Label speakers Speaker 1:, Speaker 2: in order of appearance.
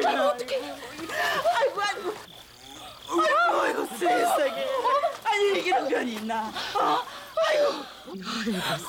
Speaker 1: 어떡해. 아이고 아이고. 아이고 세상에. 아니 이기는 변이 있나? 아이고.